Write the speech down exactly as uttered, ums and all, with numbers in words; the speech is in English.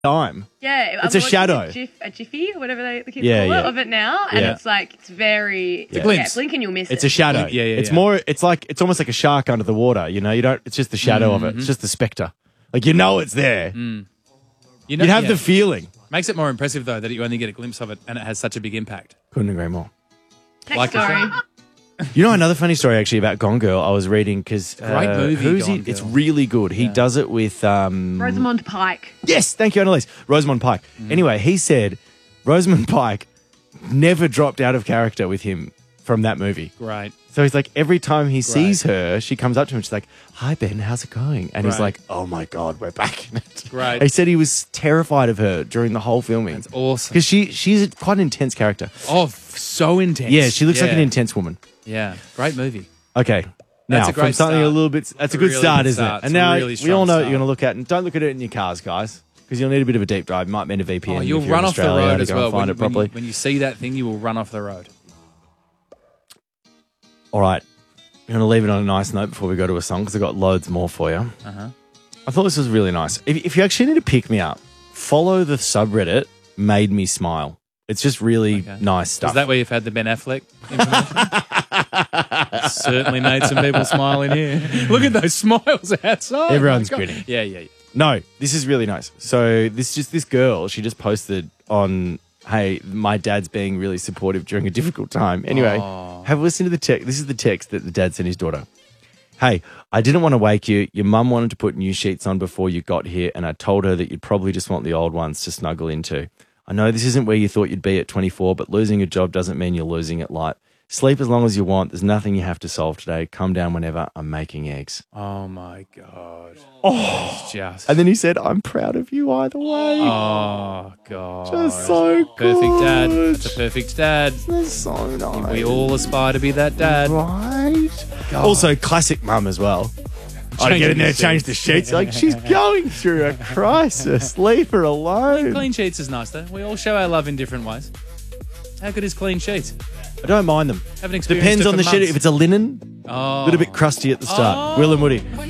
time. Yeah, it's I'm a shadow. A, gif, a jiffy, whatever they, the kids yeah, call yeah. it, of it now, and yeah. it's like it's very it's yeah. a glimpse. Yeah, blink and you'll miss it's it. It's a shadow. Blink, yeah, yeah, it's yeah. more. It's like it's almost like a shark under the water. You know, you don't. It's just the shadow mm-hmm. of it. It's just the spectre. Like you know, it's there. Mm. You know, you have yeah. the feeling. Makes it more impressive though that you only get a glimpse of it and it has such a big impact. Couldn't agree more. Next like story. You know another funny story actually about Gone Girl. I was reading because great uh, movie. Who's Gone he? Girl. It's really good. He Yeah. does it with um, Rosamund Pike. Yes, thank you, Annalise. Rosamund Pike. Mm. Anyway, he said Rosamund Pike never dropped out of character with him from that movie. Great. So he's like, every time he sees her, she comes up to him. She's like, "Hi Ben, how's it going?" And he's Right. like, "Oh my god, we're back in it." Great. He said he was terrified of her during the whole filming. That's awesome. Because she she's quite an intense character. Oh, f- so intense. Yeah, she looks like Yeah. an intense woman. Yeah, great movie. Okay. Now, That's a great from something start. a little bit, that's a, A good really start, good isn't start. it? It's And a now really we strong all know what start. you're going to look at, and don't look at it in your cars, guys, because you'll need a bit of a deep drive. Might mean a V P N. Oh, you'll if you're run in off the Australia road to as go well. and find When, it properly. when, you, when you see that thing, you will run off the road. All right. I'm going to leave it on a nice note before we go to a song because I've got loads more for you. Uh-huh. I thought this was really nice. If, if you actually need to pick me up, follow the subreddit Made Me Smile. It's just really Okay. nice stuff. Is that where you've had the Ben Affleck information? Certainly made some people smile in here. Look at those smiles outside. Everyone's Oh my God. grinning. Yeah, yeah, yeah. No, this is really nice. So this just this girl, she just posted on, hey, my dad's being really supportive during a difficult time. Anyway, Aw. have a listen to the text. This is the text that the dad sent his daughter. Hey, I didn't want to wake you. Your mum wanted to put new sheets on before you got here, and I told her that you'd probably just want the old ones to snuggle into. I know this isn't where you thought you'd be at twenty-four, but losing a job doesn't mean you're losing at life. Sleep as long as you want. There's nothing you have to solve today. Come down whenever. I'm making eggs. Oh, my God. Oh. It's just... And then he said, I'm proud of you either way. Oh, God. Just so good. Perfect dad. That's a perfect dad. That's so nice. We all aspire to be that dad. Right. Also, classic mum as well. I get in there, change the sheets. Like, she's going through a crisis. Leave her alone. Clean sheets is nice, though. We all show our love in different ways. How good is clean sheets? I don't mind them. Haven't experienced Depends it on for the sheet. months. If it's a linen, Oh. a little bit crusty at the start. Oh. Will and Woody.